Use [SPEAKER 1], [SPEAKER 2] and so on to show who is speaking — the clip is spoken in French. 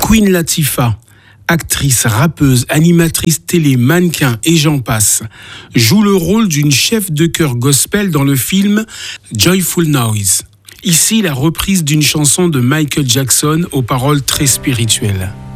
[SPEAKER 1] Queen Latifah, actrice, rappeuse, animatrice télé, mannequin et j'en passe, joue le rôle d'une chef de chœur gospel dans le film Joyful Noise. Ici, la reprise d'une chanson de Michael Jackson aux paroles très spirituelles.